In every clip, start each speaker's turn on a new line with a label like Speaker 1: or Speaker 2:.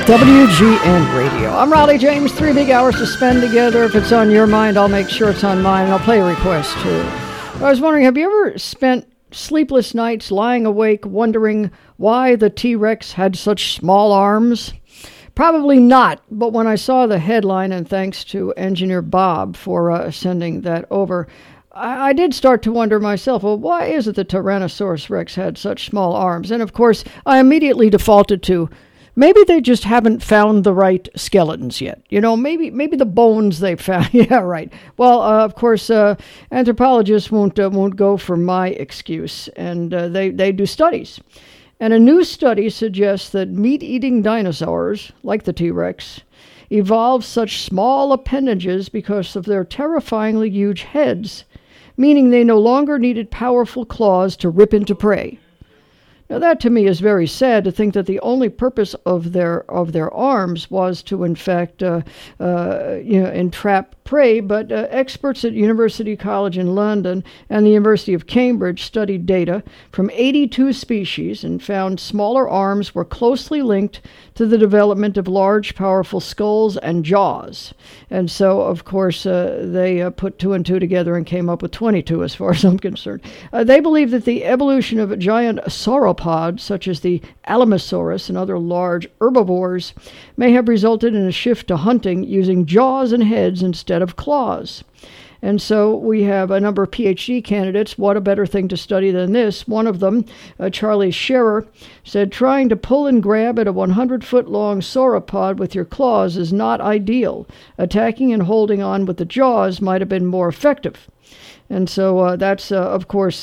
Speaker 1: WGN Radio. I'm Raleigh James. 3 big hours to spend together. If it's on your mind, I'll make sure it's on mine, and I'll play a request too. I was wondering, have you ever spent sleepless nights lying awake wondering why the T-Rex had such small arms? Probably not, but when I saw the headline, and thanks to engineer Bob for sending that over, I did start to wonder myself, well, why is it the Tyrannosaurus Rex had such small arms? And of course, I immediately defaulted to, maybe they just haven't found the right skeletons yet. You know, maybe the bones they found. Yeah, right. Well, of course, anthropologists won't go for my excuse, and they do studies. And a new study suggests that meat-eating dinosaurs, like the T-Rex, evolved such small appendages because of their terrifyingly huge heads, meaning they no longer needed powerful claws to rip into prey. Now, that to me is very sad, to think that the only purpose of their arms was to, in fact, entrap prey. But experts at University College in London and the University of Cambridge studied data from 82 species and found smaller arms were closely linked to the development of large, powerful skulls and jaws. And so, of course, they put 2 and 2 together and came up with 22, as far as I'm concerned. They believe that the evolution of giant sauropods, such as the Alamosaurus and other large herbivores, may have resulted in a shift to hunting using jaws and heads instead of claws. And so we have a number of PhD candidates. What a better thing to study than this? One of them, Charlie Scherer, said, trying to pull and grab at a 100-foot-long sauropod with your claws is not ideal. Attacking and holding on with the jaws might have been more effective. And so that's, of course,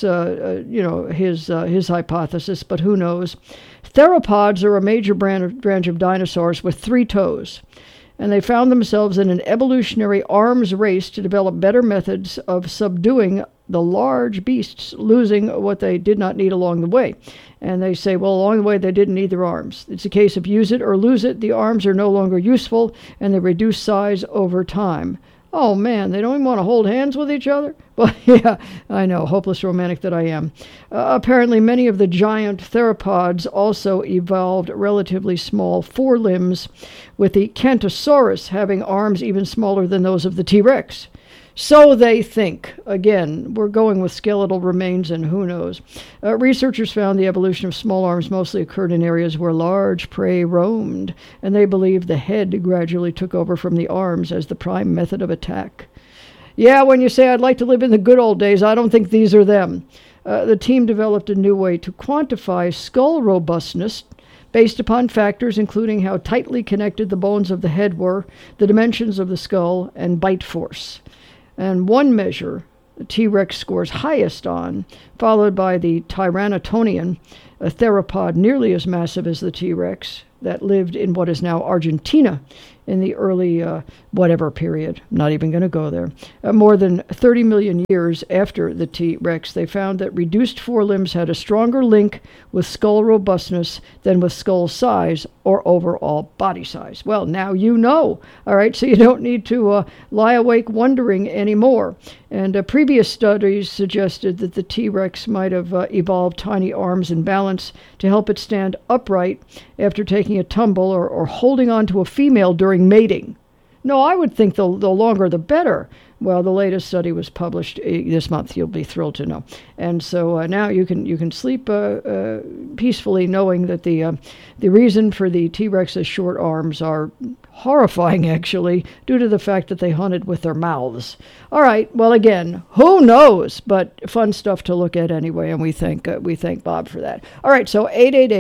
Speaker 1: his hypothesis, but who knows? Theropods are a major branch of dinosaurs with 3 toes, and they found themselves in an evolutionary arms race to develop better methods of subduing the large beasts, losing what they did not need along the way. And they say, well, along the way, they didn't need their arms. It's a case of use it or lose it. The arms are no longer useful, and they reduce size over time. Oh, man, they don't even want to hold hands with each other? Well, yeah, I know, hopeless romantic that I am. Apparently, many of the giant theropods also evolved relatively small forelimbs, with the Kentosaurus having arms even smaller than those of the T-Rex. So they think. Again, we're going with skeletal remains, and who knows. Researchers found the evolution of small arms mostly occurred in areas where large prey roamed, and they believe the head gradually took over from the arms as the prime method of attack. Yeah, when you say I'd like to live in the good old days, I don't think these are them. The team developed a new way to quantify skull robustness based upon factors including how tightly connected the bones of the head were, the dimensions of the skull, and bite force. And one measure the T-Rex scores highest on, followed by the Tyrannotonian, a theropod nearly as massive as the T-Rex that lived in what is now Argentina in the early whatever period. I'm not even going to go there. More than 30 million years after the T-Rex, they found that reduced forelimbs had a stronger link with skull robustness than with skull size or overall body size. Well, now you know, all right, so you don't need to lie awake wondering anymore. And previous studies suggested that the T-Rex might have evolved tiny arms and balance to help it stand upright after taking a tumble or holding on to a female during mating. No, I would think the longer the better. Well, the latest study was published this month. You'll be thrilled to know. And so now you can sleep peacefully knowing that the reason for the T-Rex's short arms are horrifying, actually, due to the fact that they hunted with their mouths. All right, well, again, who knows? But fun stuff to look at anyway, and we thank Bob for that. All right, so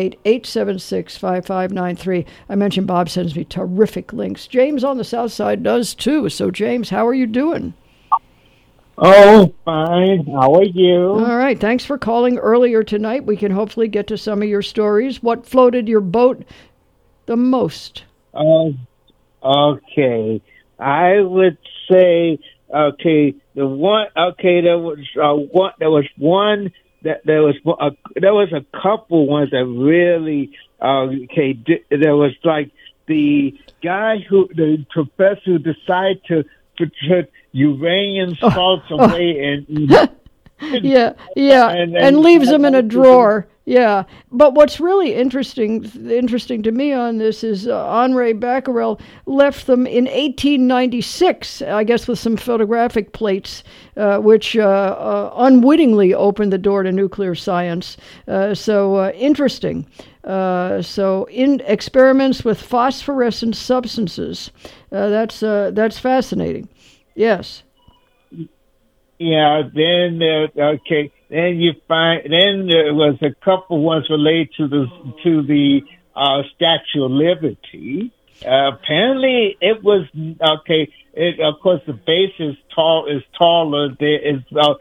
Speaker 1: 888-876-5593. I mentioned Bob sends me terrific links. James on the South Side does too. So, James, how are you doing?
Speaker 2: Oh, fine. How are you?
Speaker 1: All right, thanks for calling earlier tonight. We can hopefully get to some of your stories. What floated your boat the most?
Speaker 2: Okay. I would say, there was a couple ones that really, there was like the guy the professor who decided to put uranium salts away and
Speaker 1: and leaves them in a drawer. Yeah, but what's really interesting to me on this is Henri Becquerel left them in 1896, I guess, with some photographic plates, which unwittingly opened the door to nuclear science. So interesting. So in experiments with phosphorescent substances, that's fascinating. Yes.
Speaker 2: Yeah. Then okay. Then you find. Then there was a couple ones related to the Statue of Liberty. Apparently, it was okay. Of course, the base is taller. There is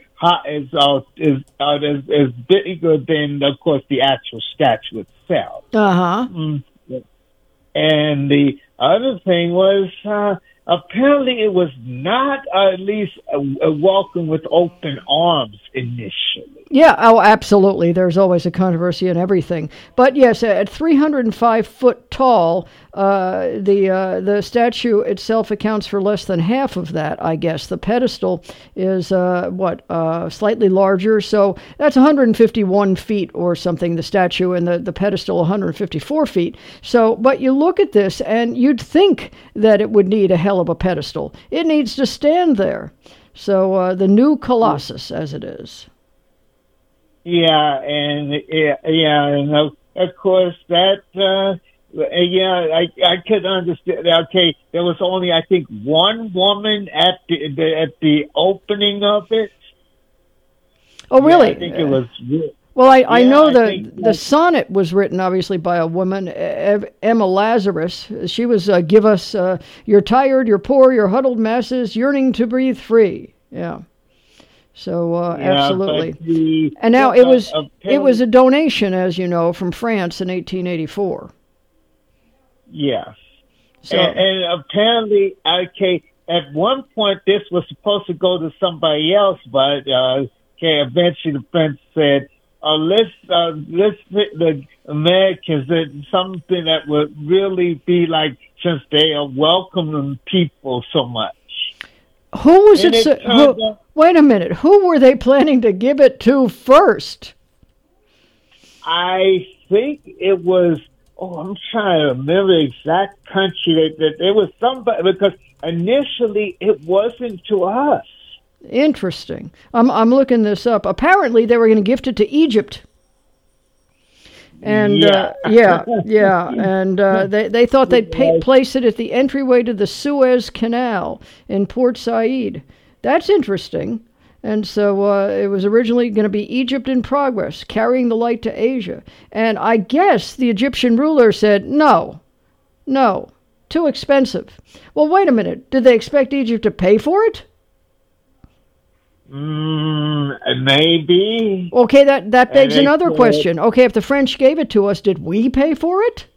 Speaker 2: is bigger than, of course, the actual statue itself.
Speaker 1: Uh-huh.
Speaker 2: And the other thing was, apparently it was not at least a welcome with open arms initially.
Speaker 1: Yeah, oh, absolutely. There's always a controversy in everything. But yes, at 305 foot tall, the statue itself accounts for less than half of that, I guess. The pedestal is, slightly larger. So that's 151 feet or something, the statue, and the pedestal 154 feet. So, but you look at this, and you'd think that it would need a hell of a pedestal. It needs to stand there. So the new Colossus, as it is.
Speaker 2: Yeah, and of course that. I could understand. Okay, there was only, I think, one woman at the opening of it.
Speaker 1: Oh, really?
Speaker 2: Yeah, I think it was.
Speaker 1: Well, I know the sonnet was written, obviously, by a woman, Emma Lazarus. She was, give us, you're tired, you're poor, you're huddled masses, yearning to breathe free. Yeah. So, absolutely. And now it was a donation, as you know, from France in 1884.
Speaker 2: Yes.
Speaker 1: So,
Speaker 2: and apparently, okay, at one point this was supposed to go to somebody else, but, eventually the French said, let's the Americans did something that would really be like, since they are welcoming people so much.
Speaker 1: Who was wait a minute. Who were they planning to give it to first?
Speaker 2: I think it was. Oh, I'm trying to remember the exact country that it was somebody, because initially it wasn't to us.
Speaker 1: Interesting. I'm looking this up. Apparently, they were going to gift it to Egypt. And and they thought they'd place it at the entryway to the Suez Canal in Port Said. That's interesting. And so it was originally going to be Egypt in progress, carrying the light to Asia. And I guess the Egyptian ruler said, no, too expensive. Well, wait a minute. Did they expect Egypt to pay for it?
Speaker 2: Maybe.
Speaker 1: Okay, that begs another question. Okay, if the French gave it to us, did we pay for it?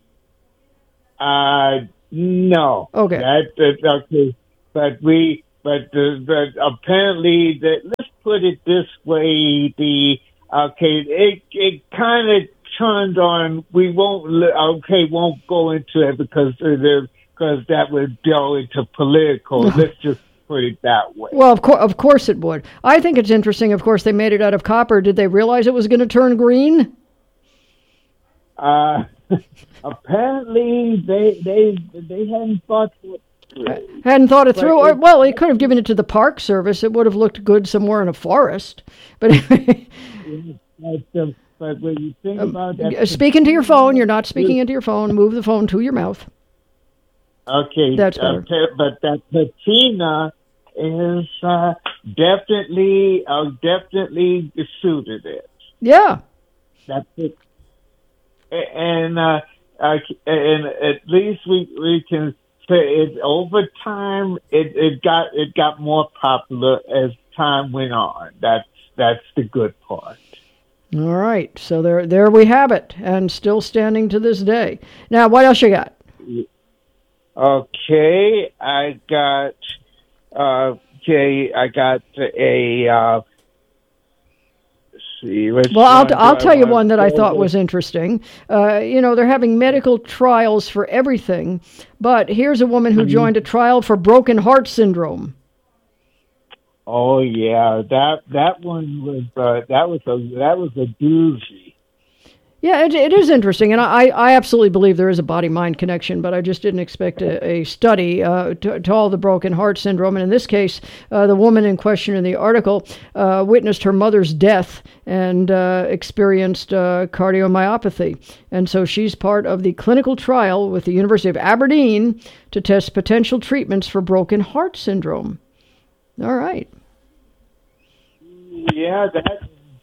Speaker 2: No.
Speaker 1: Okay.
Speaker 2: Okay, but apparently, let's put it this way: it kind of turned on. We won't go into it because that would go into political. Let's just put it that way.
Speaker 1: Well, of course it would. I think it's interesting. Of course, they made it out of copper. Did they realize it was going to turn green?
Speaker 2: Apparently, they hadn't thought it through.
Speaker 1: Hadn't thought it through. Or, well, they could have given it to the Park Service. It would have looked good somewhere in a forest. But
Speaker 2: but when you think about that,
Speaker 1: speaking to your phone, you're not speaking into your phone. Move the phone to your mouth.
Speaker 2: Okay,
Speaker 1: that's better.
Speaker 2: But that patina is definitely suited it.
Speaker 1: Yeah,
Speaker 2: that's it. And at least we can say it. Over time, it got more popular as time went on. That's the good part.
Speaker 1: All right, so there we have it, and still standing to this day. Now, what else you got?
Speaker 2: Okay, I got a. Let's see.
Speaker 1: Well, I'll tell you one that I thought was interesting. They're having medical trials for everything, but here's a woman who joined a trial for broken heart syndrome.
Speaker 2: Oh yeah, that one was that was a doozy.
Speaker 1: Yeah, it is interesting, and I absolutely believe there is a body-mind connection, but I just didn't expect a study to all the broken heart syndrome. And in this case, the woman in question in the article witnessed her mother's death and experienced cardiomyopathy. And so she's part of the clinical trial with the University of Aberdeen to test potential treatments for broken heart syndrome. All right.
Speaker 2: Yeah, that.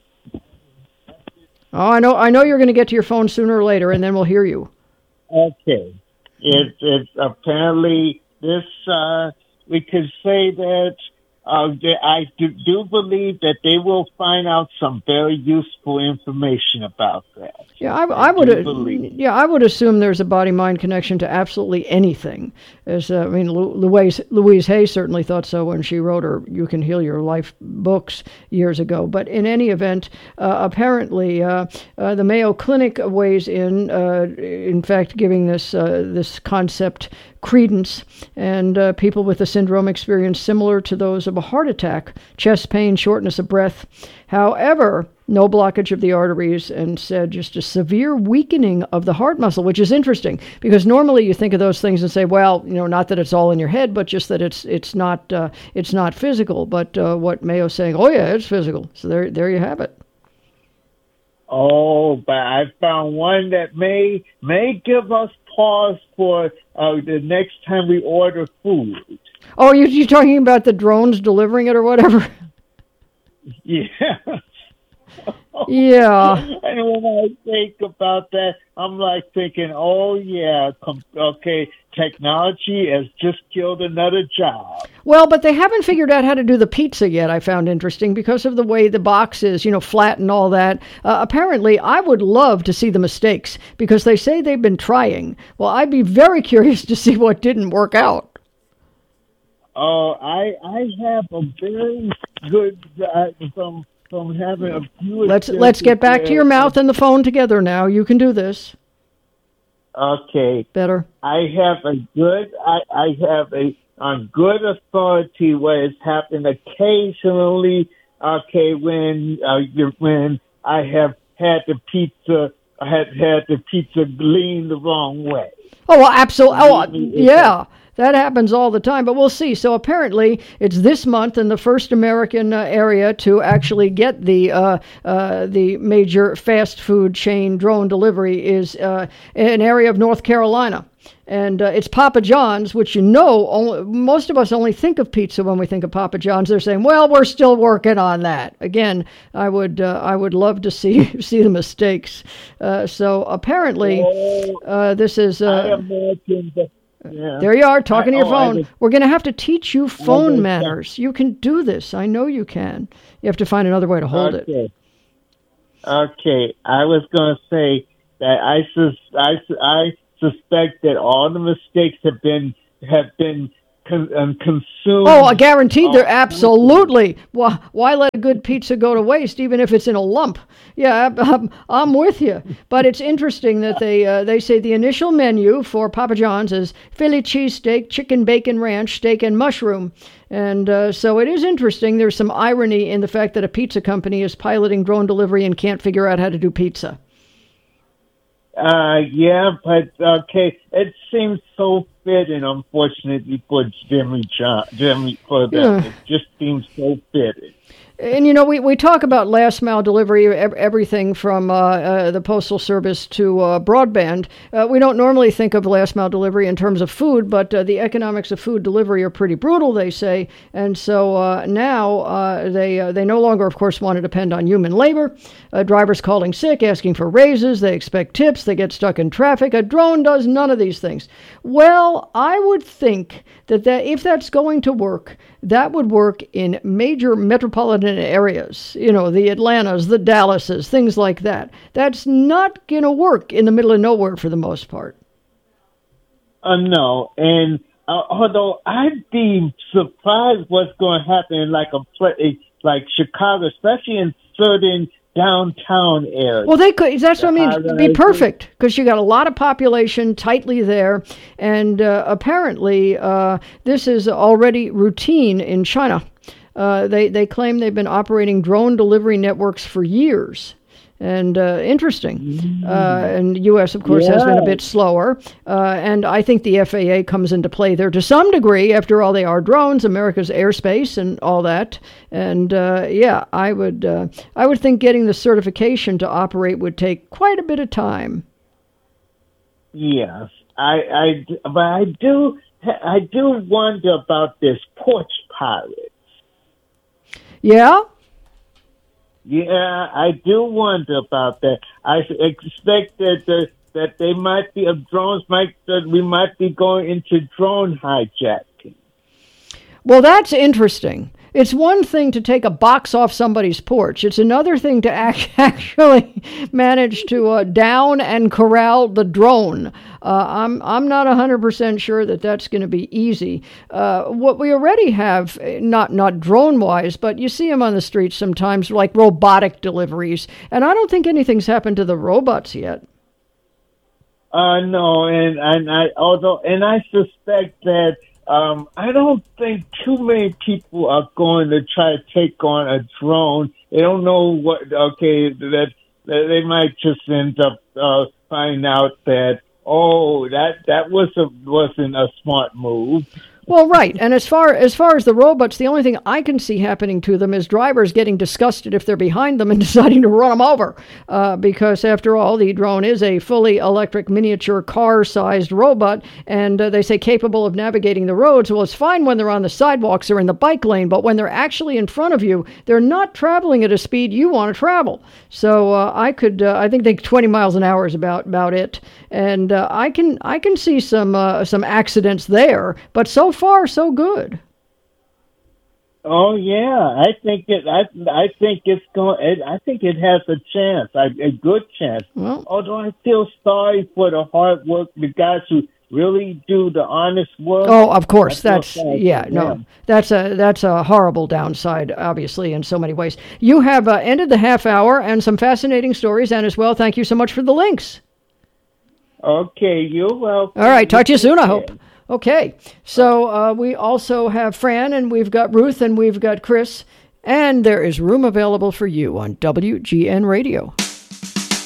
Speaker 1: Oh, I know you're going to get to your phone sooner or later, and then we'll hear you.
Speaker 2: Okay. It's apparently this, we could say that I do believe that they will find out some very useful information about that.
Speaker 1: Yeah, I would assume there's a body-mind connection to absolutely anything. Louise Hay certainly thought so when she wrote her "You Can Heal Your Life" books years ago. But in any event, apparently the Mayo Clinic weighs in fact, giving this concept credence, and people with the syndrome experience similar to those of a heart attack: chest pain, shortness of breath. However, no blockage of the arteries, and said just a severe weakening of the heart muscle, which is interesting because normally you think of those things and say, well, not that it's all in your head, but just that it's not physical. But what Mayo's saying, oh yeah, it's physical. So there you have it.
Speaker 2: Oh, but I found one that may give us pause for the next time we order food.
Speaker 1: Oh, you're talking about the drones delivering it or whatever?
Speaker 2: Yeah.
Speaker 1: Yeah.
Speaker 2: And when I think about that, I'm like thinking, oh, yeah, okay, technology has just killed another job.
Speaker 1: Well, but they haven't figured out how to do the pizza yet, I found interesting, because of the way the box is, flat and all that. Apparently, I would love to see the mistakes, because they say they've been trying. Well, I'd be very curious to see what didn't work out.
Speaker 2: Oh, I have a very good, from having a few...
Speaker 1: Let's get back to your mouth and the phone together now. You can do this.
Speaker 2: Okay.
Speaker 1: Better.
Speaker 2: I have on good authority where it's happened occasionally. Okay, when I have had the pizza lean the wrong way.
Speaker 1: Oh, well, absolutely. Oh, yeah. That happens all the time, but we'll see. So apparently, it's this month in the first American area to actually get the major fast food chain drone delivery is an area of North Carolina. And it's Papa John's, which most of us only think of pizza when we think of Papa John's. They're saying, well, we're still working on that. Again, I would love to see the mistakes. So apparently, this is...
Speaker 2: I imagine that. Yeah.
Speaker 1: There you are, talking to your phone. We're going to have to teach you phone manners. You can do this. I know you can. You have to find another way to hold it.
Speaker 2: Okay. I was going to say that I suspect that all the mistakes have been consumed.
Speaker 1: Oh, I guaranteed they're absolutely. Why let a good pizza go to waste, even if it's in a lump? Yeah, I'm with you. But it's interesting that they say the initial menu for Papa John's is Philly cheesesteak, chicken bacon ranch, steak, and mushroom. And so it is interesting. There's some irony in the fact that a pizza company is piloting drone delivery and can't figure out how to do pizza.
Speaker 2: Yeah, but okay, it seems so fitting, unfortunately, for Jimmy for them. It just seems so fitting.
Speaker 1: And, we talk about last mile delivery, everything from the Postal Service to broadband. We don't normally think of last mile delivery in terms of food, but the economics of food delivery are pretty brutal, they say. And so now they no longer, of course, want to depend on human labor. Drivers calling sick, asking for raises. They expect tips. They get stuck in traffic. A drone does none of these things. Well, I would think that if that's going to work, that would work in major metropolitan areas, the Atlantas, the Dallases, things like that. That's not going to work in the middle of nowhere for the most part.
Speaker 2: No, and although I'd be surprised what's going to happen in like a place like Chicago, especially in certain downtown areas.
Speaker 1: Well, they could. That's what I mean. It'd be perfect because you got a lot of population tightly there, and apparently this is already routine in China. They claim they've been operating drone delivery networks for years. And interesting. And the U.S., of course, has been a bit slower. And I think the FAA comes into play there to some degree. After all, they are drones, America's airspace, and all that. And I would think getting the certification to operate would take quite a bit of time.
Speaker 2: Yes, but I do wonder about this porch pirate.
Speaker 1: Yeah.
Speaker 2: Yeah, I do wonder about that. I expect that they might be that we might be going into drone hijacking.
Speaker 1: Well, that's interesting. It's one thing to take a box off somebody's porch. It's another thing to actually manage to down and corral the drone. I'm not 100% sure that that's going to be easy. What we already have, not drone-wise, but you see them on the streets sometimes, like robotic deliveries. And I don't think anything's happened to the robots yet.
Speaker 2: No, and I suspect that. I don't think too many people are going to try to take on a drone. They don't know that they might just end up finding out that that wasn't a smart move.
Speaker 1: Well, right. And as far as the robots, the only thing I can see happening to them is drivers getting disgusted if they're behind them and deciding to run them over. Because after all, the drone is a fully electric miniature car-sized robot, and they say capable of navigating the roads. Well, it's fine when they're on the sidewalks or in the bike lane, but when they're actually in front of you, they're not traveling at a speed you want to travel. So I think 20 miles an hour is about it. And I can see some accidents there, but so far so good.
Speaker 2: Oh yeah, I think it has a chance, a good chance.
Speaker 1: Well,
Speaker 2: although I feel sorry for the hard work, the guys who really do the honest work.
Speaker 1: Oh, of course, that's a horrible downside, obviously, in so many ways. You have ended the half hour and some fascinating stories, and as well, thank you so much for the links.
Speaker 2: Okay, you're welcome.
Speaker 1: All right, talk to you soon, I hope. Okay, so we also have Fran, and we've got Ruth, and we've got Chris, and there is room available for you on WGN Radio.